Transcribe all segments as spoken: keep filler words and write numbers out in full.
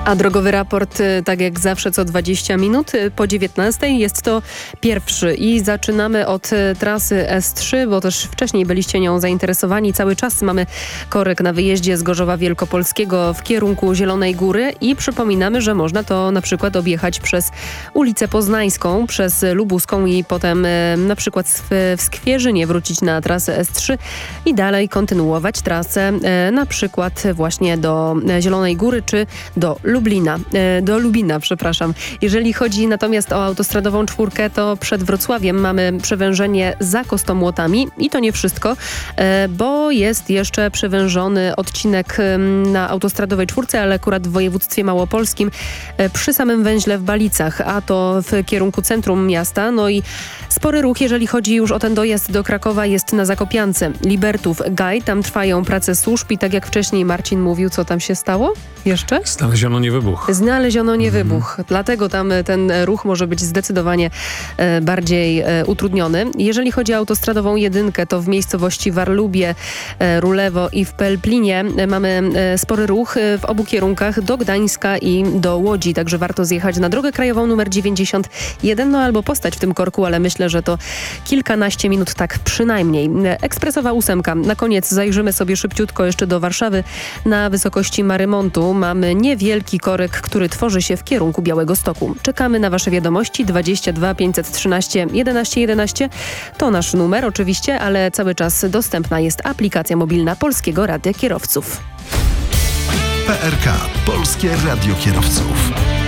A drogowy raport, tak jak zawsze, co dwadzieścia minut po dziewiętnastej. Jest to pierwszy i zaczynamy od trasy S trzy, bo też wcześniej byliście nią zainteresowani. Cały czas mamy korek na wyjeździe z Gorzowa Wielkopolskiego w kierunku Zielonej Góry i przypominamy, że można to na przykład objechać przez ulicę Poznańską, przez Lubuską i potem na przykład w, w Skwierzynie wrócić na trasę S trzy i dalej kontynuować trasę na przykład właśnie do Zielonej Góry czy do Lublina, do Lubina, przepraszam. Jeżeli chodzi natomiast o autostradową czwórkę, to przed Wrocławiem mamy przewężenie za Kostomłotami i to nie wszystko, bo jest jeszcze przewężony odcinek na autostradowej czwórce, ale akurat w województwie małopolskim przy samym węźle w Balicach, a to w kierunku centrum miasta. No i spory ruch, jeżeli chodzi już o ten dojazd do Krakowa, jest na Zakopiance. Libertów, Gaj, tam trwają prace służb i tak jak wcześniej Marcin mówił, co tam się stało jeszcze? Znaleziono niewybuch. Znaleziono niewybuch. Mm. Dlatego tam ten ruch może być zdecydowanie e, bardziej e, utrudniony. Jeżeli chodzi o autostradową jedynkę, to w miejscowości Warlubie, e, Rulewo i w Pelplinie e, mamy e, spory ruch e, w obu kierunkach do Gdańska i do Łodzi. Także warto zjechać na drogę krajową numer dziewięćdziesiąt jeden, no albo postać w tym korku, ale myślę, że to kilkanaście minut tak przynajmniej. Ekspresowa ósemka. Na koniec zajrzymy sobie szybciutko jeszcze do Warszawy. Na wysokości Marymontu mamy niewielki korek, który tworzy się w kierunku Białegostoku. Czekamy na Wasze wiadomości. dwadzieścia dwa pięćset trzynaście jedenaście jedenaście to nasz numer oczywiście, ale cały czas dostępna jest aplikacja mobilna Polskiego Radia Kierowców. P R K. Polskie Radio Kierowców.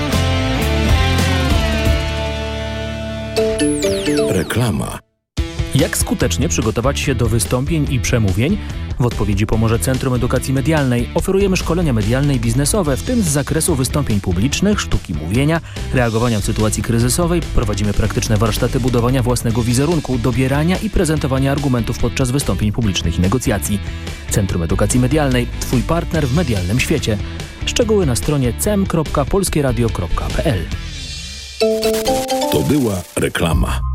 Reklama. Jak skutecznie przygotować się do wystąpień i przemówień? W odpowiedzi pomoże Centrum Edukacji Medialnej. Oferujemy szkolenia medialne i biznesowe, w tym z zakresu wystąpień publicznych, sztuki mówienia, reagowania w sytuacji kryzysowej. Prowadzimy praktyczne warsztaty budowania własnego wizerunku, dobierania i prezentowania argumentów podczas wystąpień publicznych i negocjacji. Centrum Edukacji Medialnej. Twój partner w medialnym świecie. Szczegóły na stronie cem kropka polskieradio kropka p l. To była reklama.